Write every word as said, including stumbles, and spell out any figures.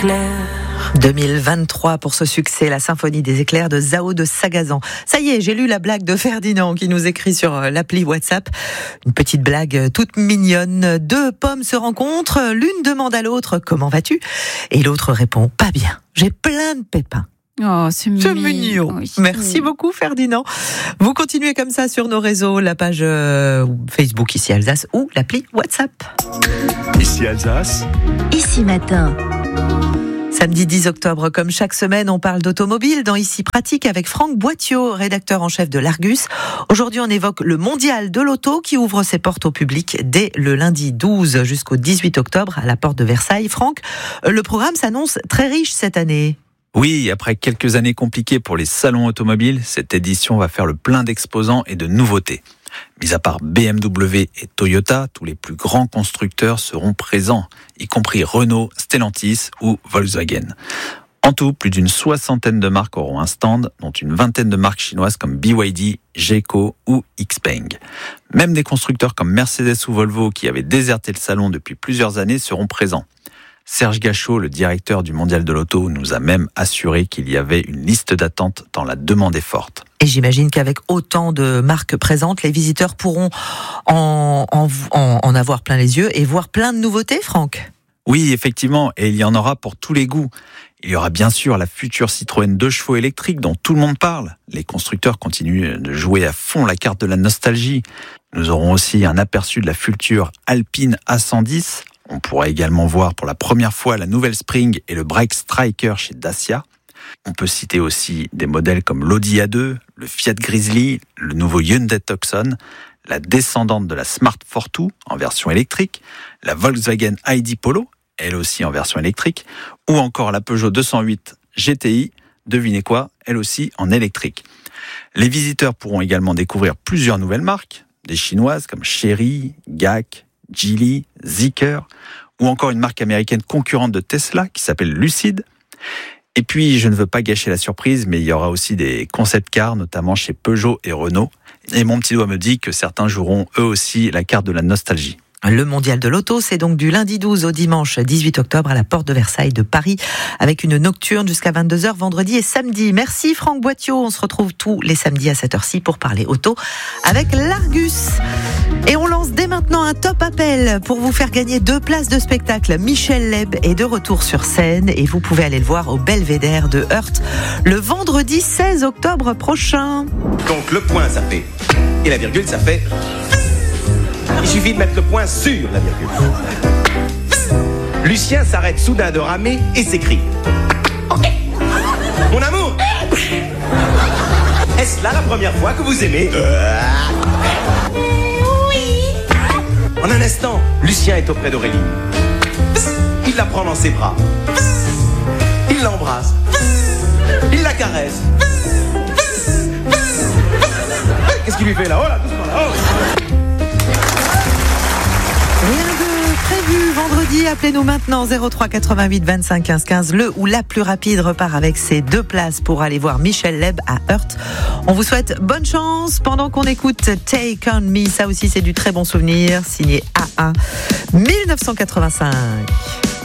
deux mille vingt-trois pour ce succès, la symphonie des éclairs de Zao de Sagazan. Ça y est, j'ai lu la blague de Ferdinand qui nous écrit sur l'appli WhatsApp. Une petite blague toute mignonne. Deux pommes se rencontrent, l'une demande à l'autre « Comment vas-tu ?» et l'autre répond « Pas bien, j'ai plein de pépins ». Oh, c'est C'est mignon. mignon. Oui. Merci beaucoup Ferdinand. Vous continuez comme ça sur nos réseaux, la page euh, Facebook Ici Alsace ou l'appli WhatsApp. Ici Alsace. Ici Matin. Samedi dix octobre, comme chaque semaine, on parle d'automobile dans Ici Pratique avec Franck Boittiot, rédacteur en chef de l'Argus. Aujourd'hui, on évoque le mondial de l'auto qui ouvre ses portes au public dès le lundi douze jusqu'au dix-huit octobre à la porte de Versailles. Franck, le programme s'annonce très riche cette année. Oui, après quelques années compliquées pour les salons automobiles, cette édition va faire le plein d'exposants et de nouveautés. Mis à part B M W et Toyota, tous les plus grands constructeurs seront présents, y compris Renault, Stellantis ou Volkswagen. En tout, plus d'une soixantaine de marques auront un stand, dont une vingtaine de marques chinoises comme B Y D, Geco ou Xpeng. Même des constructeurs comme Mercedes ou Volvo qui avaient déserté le salon depuis plusieurs années seront présents. Serge Gachot, le directeur du Mondial de l'Auto, nous a même assuré qu'il y avait une liste d'attente tant la demande est forte. Et j'imagine qu'avec autant de marques présentes, les visiteurs pourront en, en, en, en avoir plein les yeux et voir plein de nouveautés, Franck. Oui, effectivement, et il y en aura pour tous les goûts. Il y aura bien sûr la future Citroën deux chevaux électrique dont tout le monde parle. Les constructeurs continuent de jouer à fond la carte de la nostalgie. Nous aurons aussi un aperçu de la future Alpine A cent dix. On pourra également voir pour la première fois la nouvelle Spring et le Break Striker chez Dacia. On peut citer aussi des modèles comme l'Audi A deux, le Fiat Grizzly, le nouveau Hyundai Tucson, la descendante de la Smart Fortwo en version électrique, la Volkswagen I D Polo, elle aussi en version électrique, ou encore la Peugeot deux cent huit G T I, devinez quoi, elle aussi en électrique. Les visiteurs pourront également découvrir plusieurs nouvelles marques, des chinoises comme Chery, G A C, Geely, Zeekr, ou encore une marque américaine concurrente de Tesla qui s'appelle Lucid. Et puis, je ne veux pas gâcher la surprise, mais il y aura aussi des concept cars, notamment chez Peugeot et Renault. Et mon petit doigt me dit que certains joueront eux aussi la carte de la nostalgie. Le mondial de l'auto, c'est donc du lundi douze au dimanche dix-huit octobre à la porte de Versailles de Paris, avec une nocturne jusqu'à vingt-deux heures vendredi et samedi. Merci Franck Boittiot, on se retrouve tous les samedis à cette heure-ci pour parler auto avec l'Argus. Et on lance dès maintenant un top appel pour vous faire gagner deux places de spectacle. Michel Leb est de retour sur scène et vous pouvez aller le voir au Belvédère de Heurt le vendredi seize octobre prochain. Donc le point ça fait, et la virgule ça fait... Il suffit de mettre le point sur la virgule. Lucien s'arrête soudain de ramer et s'écrie: Mon amour, est-ce là la première fois que vous aimez? Oui. En un instant, Lucien est auprès d'Aurélie. Il la prend dans ses bras. Il l'embrasse. Il la caresse. Qu'est-ce qu'il lui fait là? Oh là, doucement là. Oh. Rien de prévu vendredi, appelez-nous maintenant zéro trois quatre-vingt-huit vingt-cinq quinze quinze. Le ou la plus rapide repart avec ses deux places pour aller voir Michel Leb à Heurt. On vous souhaite bonne chance pendant qu'on écoute Take On Me. Ça aussi c'est du très bon souvenir, signé A un mille neuf cent quatre-vingt-cinq.